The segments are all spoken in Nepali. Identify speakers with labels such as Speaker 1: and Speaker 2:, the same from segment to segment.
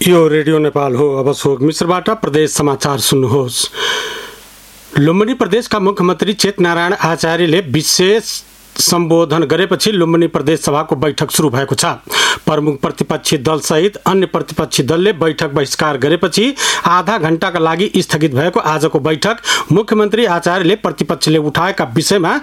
Speaker 1: यो रेडियो नेपाल हो। अब शोक मिश्रबाट प्रदेश समाचार सुन्नुहोस्। लुम्बिनी प्रदेशका मुख्यमन्त्री चेतनारायण आचार्यले विशेष सम्बोधन गरेपछि लुम्बिनी प्रदेश सभाको बैठक सुरु भएको छ। प्रमुख प्रतिपक्षी दलसहित अन्य प्रतिपक्षी दलले बैठक बहिष्कार गरेपछि आधा घण्टाका लागि स्थगित भएको आजको बैठक मुख्यमन्त्री आचार्यले प्रतिपक्षले उठाएका विषयमा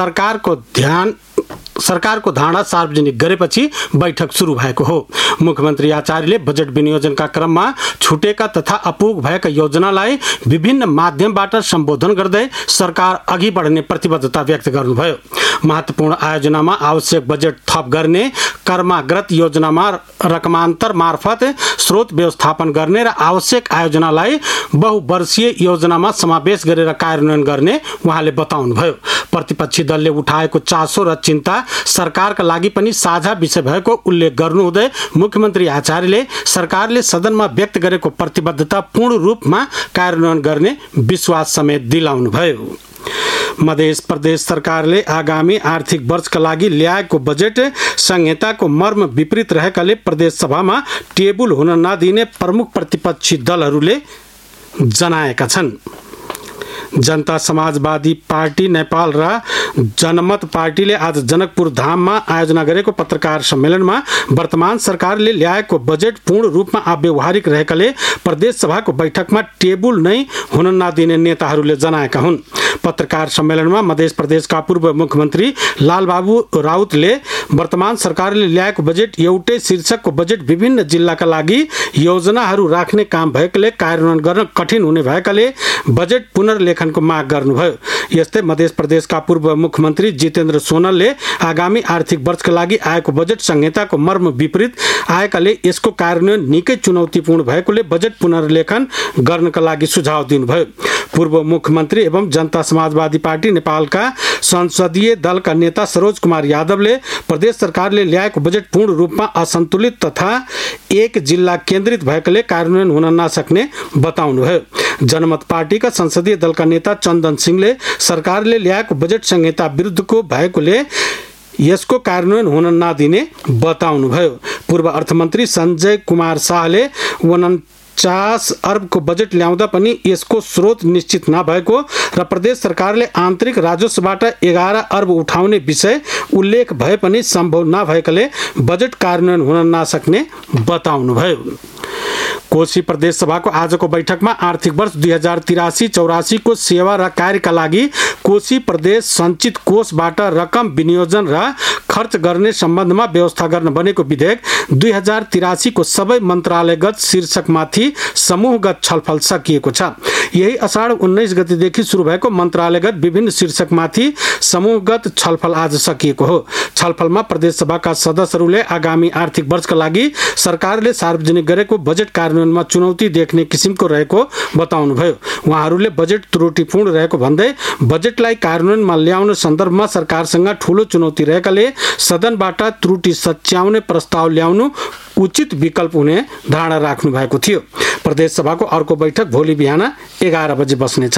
Speaker 1: सरकारको धारणा सार्वजनिक गरेपछि बैठक सुरु भएको हो। मुख्यमन्त्री आचार्यले बजेट विनियोजनका क्रममा छुटेका तथा अपुग भएका योजनालाई विभिन्न माध्यमबाट सम्बोधन गर्दै सरकार अघि बढ्ने प्रतिबद्धता व्यक्त गर्नुभयो। महत्त्वपूर्ण आयोजनामा आवश्यक बजेट थप गर्ने, कर्माग्रत योजनामा रकमान्तर मार्फत स्रोत व्यवस्थापन गर्ने र आवश्यक आयोजनालाई बहुवर्षीय योजनामा समावेश गरेर कार्यान्वयन गर्ने उहाँले बताउनुभयो। प्रतिपक्षी दलले उठाएको चासो र चिन्ता सरकारका लागि पनि साझा विषय भएको उल्लेख गर्नुहुँदै मुख्यमन्त्री आचार्यले सरकारले सदनमा व्यक्त गरेको प्रतिबद्धता पूर्ण रूपमा कार्यान्वयन गर्ने विश्वास समेत दिलाउनुभयो। मध्य प्रदेश सरकारले आगामी आर्थिक वर्षका लागि ल्याएको बजेट संहिताको मर्म विपरीत रहेकाले प्रदेश सभामा टेबुल हुन नदिने प्रमुख प्रतिपक्षी दलहरूले जनाएका छन्। जनता समाजवादी पार्टी नेपाल र जनमत पार्टीले आज जनकपुर धाममा आयोजना गरेको पत्रकार सम्मेलनमा वर्तमान सरकारले ल्याएको बजेट पूर्ण रूपमा अव्यावहारिक रहेकाले प्रदेश सभाको बैठकमा टेबुल नै हुन नदिने नेताहरूले जनाएका हुन्। पत्रकार सम्मेलनमा मध्य प्रदेशका पूर्व मुख्यमन्त्री लालबाबु राउतले वर्तमान सरकारले ल्याएको बजेट एउटै शीर्षकको बजेट विभिन्न जिल्लाका लागि योजनाहरू राख्ने काम भएकाले कार्यान्वयन गर्न कठिन हुने भएकाले बजेट पुनर्लेखनको माग गर्नुभयो। यस्तै मध्य प्रदेशका पूर्व मुख्यमन्त्री जितेन्द्र सोनलले आगामी आर्थिक वर्षका लागि आएको बजेट संहिताको मर्म विपरीत आएकाले यसको कार्यान्वयन निकै चुनौतीपूर्ण भएकोले बजेट पुनर्लेखन गर्नका लागि सुझाव दिनुभयो। पूर्व मुख्यमन्त्री एवं जनता समाजवादी पार्टी नेपालका संसदीय दलका नेता सरोज कुमार यादवले प्रदेश सरकारले ल्याएको बजेट पूर्ण रूपमा असन्तुलित तथा एक जिल्ला केन्द्रित भएकाले कार्यान्वयन हुन नसक्ने बताउनुभयो। जनमत पार्टीका संसदीय दलका नेता चन्दन सिंहले सरकारले ल्याएको बजेट संहिता विरुद्धको भएकोले यसको कार्यान्वयन हुन नदिने बताउनुभयो। पूर्व अर्थमन्त्री सञ्जय कुमार शाहले 49 अर्बको बजेट ल्याउँदा पनि यसको स्रोत निश्चित नभएको र प्रदेश सरकारले आन्तरिक राजस्वबाट 11 अर्ब उठाउने विषय उल्लेख भए पनि सम्भव नभएकाले बजेट कार्यान्वयन हुन नसक्ने बताउनुभयो। कोशी प्रदेश सभाको आजको बैठकमा आर्थिक वर्ष 2083-84 को सेवा र कार्यका लागि कोशी प्रदेश सञ्चित कोषबाट रकम विनियोजन र खर्च गर्ने सम्बन्धमा व्यवस्था गर्न बनेको विधेयक 2083 को सबै मन्त्रालयगत शीर्षकमाथि समूहगत छलफल सकिएको छ। यही असाढ 19 गतेदेखि सुरु भएको मन्त्रालयगत विभिन्न शीर्षकमाथि समूहगत छलफल आज सकिएको हो। छलफलमा प्रदेश सभाका सदस्यहरूले आगामी आर्थिक वर्षका लागि सरकारले सार्वजनिक गरेको बजेट कार्यान्वयनमा चुनौती देख्ने किसिमको रहेको बताउनुभयो। उहाँहरूले बजेट त्रुटिपूर्ण रहेको भन्दै बजेटलाई कार्यान्वयनमा ल्याउन सन्दर्भमा सरकारसँग ठूलो चुनौती रहेकाले सदनबाट त्रुटि सच्याउने प्रस्ताव ल्याउनु उचित विकल्प हुने धारणा राख्नु भएको थियो। प्रदेश सभाको अर्को बैठक भोलि बिहान 11 बजे बस्नेछ।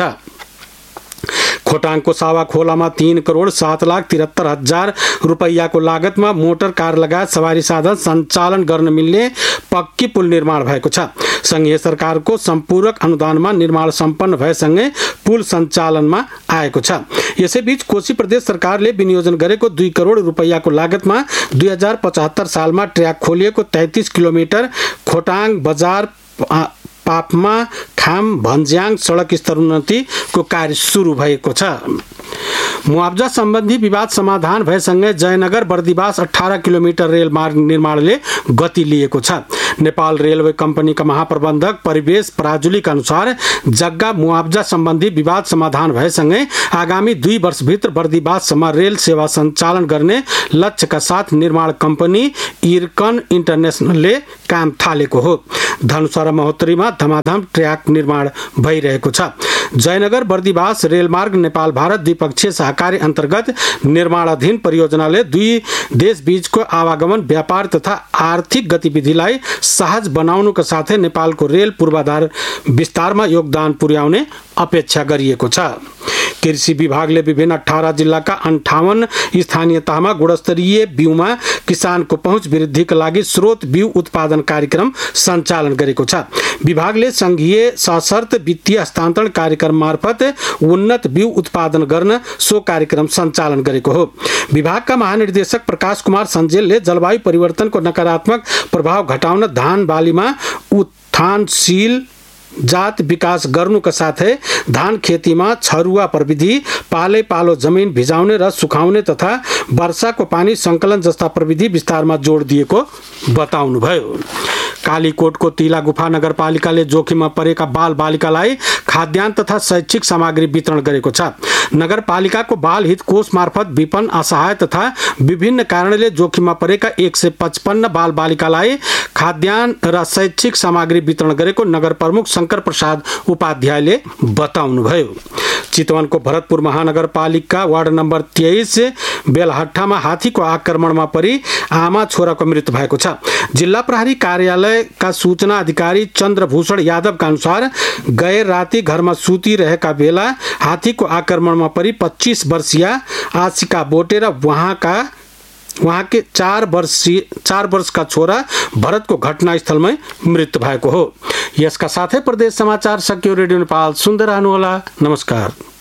Speaker 1: खोटाङको सावा खोलामा 3,07,73,000 रुपैयाँको लागतमा मोटर कार लगायत सवारी साधन सञ्चालन गर्न मिल्ने पक्की पुल निर्माण भएको छ। संघीय सरकारको सम्पूरक अनुदानमा निर्माण सम्पन्न भएसँगै पुल सञ्चालनमा आएको छ। यसैबीच कोशी प्रदेश सरकारले विनियोजन गरेको 2 करोड रुपैयाँको लागतमा 2075 सालमा ट्र्याक खोलिएको 33 किलोमिटर खोटाङ बजार पापमा खाम भन्ज्याङ सडक स्तरोन्नतिको कार्य सुरु भएको छ। मुआब्जा सम्बन्धी विवाद समाधान भएसँगै जयनगर बर्दिवास 18 किलोमिटर रेल मार्ग निर्माणले गति लिएको छ। नेपाल रेलवे कम्पनीका महाप्रबन्धक परिवेश पराजुलीका अनुसार जग्गा मुआब्जा सम्बन्धी विवाद समाधान भएसँगै आगामी 2 वर्षभित्र बर्दिवाससम्म रेल सेवा सञ्चालन गर्ने लक्ष्यका साथ निर्माण कम्पनी इर्कन इन्टरनेसनलले काम थालेको हो। धनुषा र महोत्तरीमा धमाधम ट्र्याक निर्माण भइरहेको छ। जयनगर बर्दिवास रेलमार्ग नेपाल भारत द्विपक्षीय सहकारी अन्तर्गत निर्माणाधीन परियोजनाले दुई देशबीचको आवागमन व्यापार तथा आर्थिक गतिविधिलाई सहज बनाउनुका साथै नेपालको रेल पूर्वाधार विस्तारमा योगदान पुर्याउने अपेक्षा गरिएको छ। कृषि विभागले विभिन्न 18 जिल्लाका 58 स्थानीय तहमा गुणस्तरीय बिउमा किसानको पहुँच वृद्धिका लागि स्रोत बिउ उत्पादन कार्यक्रम सञ्चालन गरेको छ। विभागले संघीय सशर्त वित्तीय हस्तान्तरण कार्यक्रम मार्फत उन्नत बिउ उत्पादन गर्न सो कार्यक्रम सञ्चालन गरेको हो। विभागका महानिर्देशक प्रकाश कुमार सञ्जेलले जलवायु परिवर्तनको नकारात्मक प्रभाव घटाउन धान बालीमा उत्थानशील जात विकास गर्नुका साथै धान खेतीमा छरुवा प्रविधि, पाले पालो जमिन भिजाउने र सुकाउने तथा वर्षाको पानी सङ्कलन जस्ता प्रविधि विस्तारमा जोड दिएको बताउनुभयो। कालीकोटको तिला गुफा नगरपालिकाले जोखिममा परेका बाल बालिकालाई खाद्यान्न तथा शैक्षिक सामग्री वितरण गरेको छ। नगरपालिकाको बाल हित कोष मार्फत विपन्न, असहाय तथा विभिन्न कारणले जोखिममा परेका 155 बाल बालिकालाई खाद्यान्न र शैक्षिक सामग्री वितरण गरेको नगर प्रमुख शंकर प्रसाद उपाध्यायले बताउनुभयो। चितवनको भरतपुर महानगरपालिका वार्ड नम्बर 23 बेलहट्टामा हात्तीको आक्रमणमा परि आमा छोराको मृत्यु भएको छ। जिल्ला प्रहरी कार्यालयका सूचना अधिकारी चन्द्रभूषण यादवका अनुसार गैर राति घरमा सुतिरहेका बेला हात्तीको आक्रमणमा परि 25 वर्षीय आशिका बोटे र उहाँके 4 वर्षका छोरा भरतको घटनास्थलमै मृत्यु भएको हो। यसका साथै प्रदेश समाचार सकियो। रेडियो नेपाल सुन्दै रहनुहोला। नमस्कार।